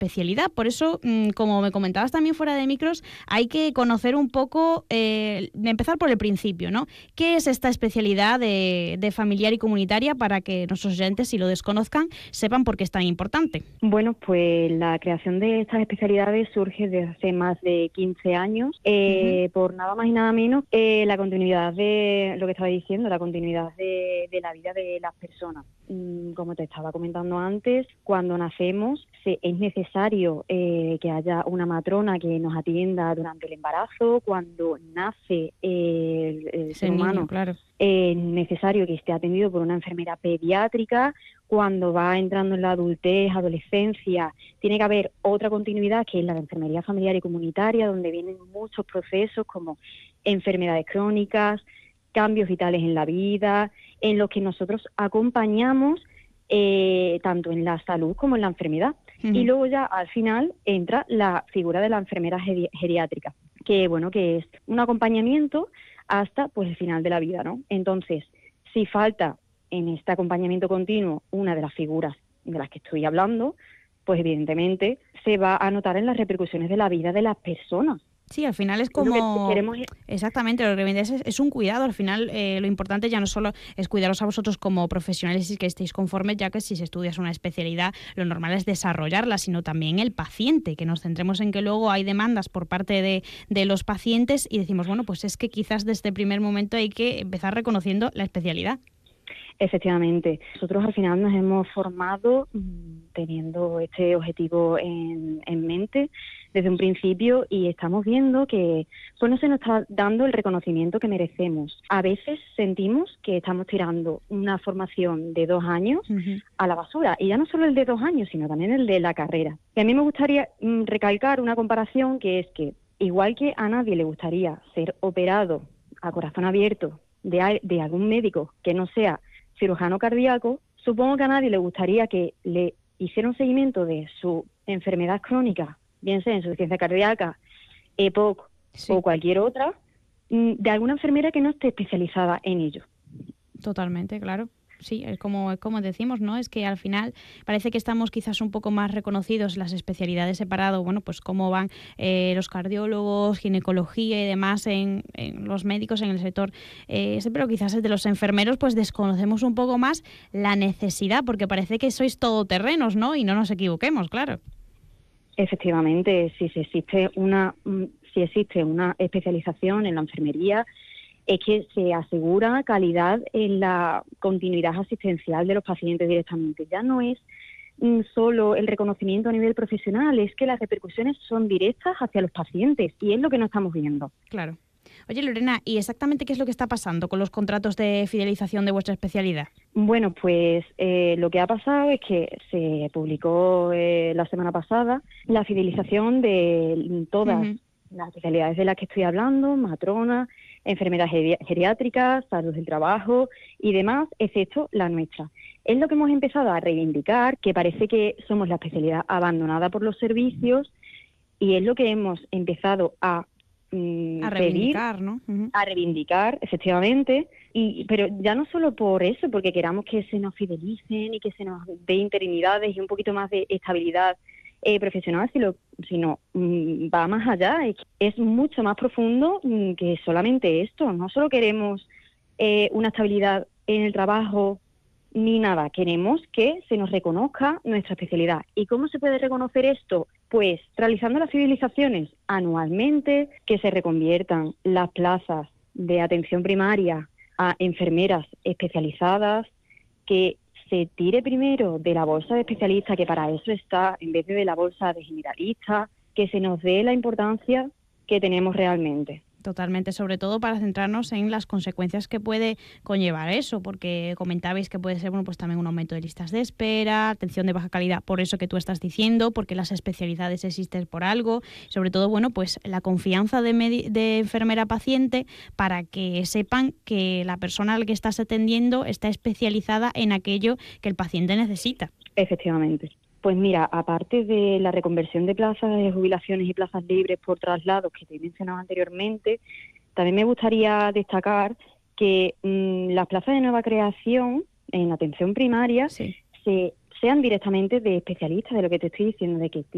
especialidad. Por eso, como me comentabas también fuera de micros, hay que conocer un poco, empezar por el principio, ¿no? ¿Qué es esta especialidad de familiar y comunitaria para que nuestros oyentes, si lo desconozcan, sepan por qué es tan importante? Bueno, pues la creación de estas especialidades surge desde hace más de 15 años, por nada más y nada menos la continuidad de lo que estaba diciendo, la continuidad de la vida de las personas. Como te estaba comentando antes, cuando nacemos es necesario que haya una matrona que nos atienda durante el embarazo. Cuando nace el ser humano, claro. es necesario que esté atendido por una enfermera pediátrica. Cuando va entrando en la adultez, adolescencia, tiene que haber otra continuidad, que es la de enfermería familiar y comunitaria, donde vienen muchos procesos como enfermedades crónicas, cambios vitales en la vida, en los que nosotros acompañamos tanto en la salud como en la enfermedad. Y luego ya al final entra la figura de la enfermera geriátrica, que es un acompañamiento hasta pues el final de la vida, ¿no? Entonces, si falta en este acompañamiento continuo una de las figuras de las que estoy hablando, pues evidentemente se va a notar en las repercusiones de la vida de las personas. Sí, al final es como... queremos... Exactamente, lo que es un cuidado. Al final lo importante ya no solo es cuidaros a vosotros como profesionales y que estéis conformes, ya que si se estudias una especialidad lo normal es desarrollarla, sino también el paciente, que nos centremos en que luego hay demandas por parte de los pacientes y decimos, bueno, pues es que quizás desde el primer momento hay que empezar reconociendo la especialidad. Efectivamente. Nosotros al final nos hemos formado teniendo este objetivo en mente desde un principio y estamos viendo que pues no se nos está dando el reconocimiento que merecemos. A veces sentimos que estamos tirando una formación de 2 años a la basura, y ya no solo el de 2 años, sino también el de la carrera. Y a mí me gustaría recalcar una comparación, que es que igual que a nadie le gustaría ser operado a corazón abierto de algún médico que no sea cirujano cardíaco, supongo que a nadie le gustaría que le hiciera un seguimiento de su enfermedad crónica, bien sea insuficiencia cardíaca, EPOC o cualquier otra, de alguna enfermera que no esté especializada en ello. Totalmente, claro. Sí, es como decimos, ¿no? Es que al final parece que estamos quizás un poco más reconocidos las especialidades separado, bueno, pues cómo van los cardiólogos, ginecología y demás en los médicos en el sector, pero quizás de los enfermeros pues desconocemos un poco más la necesidad, porque parece que sois todoterrenos, ¿no? Y no nos equivoquemos, claro. Efectivamente, si existe una especialización en la enfermería, es que se asegura calidad en la continuidad asistencial de los pacientes directamente. Ya no es solo el reconocimiento a nivel profesional, es que las repercusiones son directas hacia los pacientes y es lo que no estamos viendo. Claro. Oye, Lorena, ¿y exactamente qué es lo que está pasando con los contratos de fidelización de vuestra especialidad? Bueno, pues lo que ha pasado es que se publicó la semana pasada la fidelización de todas las especialidades de las que estoy hablando, matrona, enfermeras geriátricas, salud del trabajo y demás, excepto la nuestra. Es lo que hemos empezado a reivindicar, que parece que somos la especialidad abandonada por los servicios, y es lo que hemos empezado a reivindicar, pedir, ¿no? A reivindicar, efectivamente, pero ya no solo por eso, porque queramos que se nos fidelicen y que se nos dé interinidades y un poquito más de estabilidad profesional, sino va más allá, es mucho más profundo que solamente esto. No solo queremos una estabilidad en el trabajo ni nada, queremos que se nos reconozca nuestra especialidad. ¿Y cómo se puede reconocer esto? Pues realizando las fidelizaciones anualmente, que se reconviertan las plazas de atención primaria a enfermeras especializadas, que se tire primero de la bolsa de especialistas, que para eso está, en vez de la bolsa de generalistas, que se nos dé la importancia que tenemos realmente. Totalmente, sobre todo para centrarnos en las consecuencias que puede conllevar eso, porque comentabais que puede ser pues también un aumento de listas de espera, atención de baja calidad, por eso que tú estás diciendo, porque las especialidades existen por algo, sobre todo pues la confianza de enfermera paciente, para que sepan que la persona a la que estás atendiendo está especializada en aquello que el paciente necesita. Efectivamente. Pues mira, aparte de la reconversión de plazas de jubilaciones y plazas libres por traslados que te he mencionado anteriormente, también me gustaría destacar que las plazas de nueva creación en atención primaria sean directamente de especialistas, de lo que te estoy diciendo, de que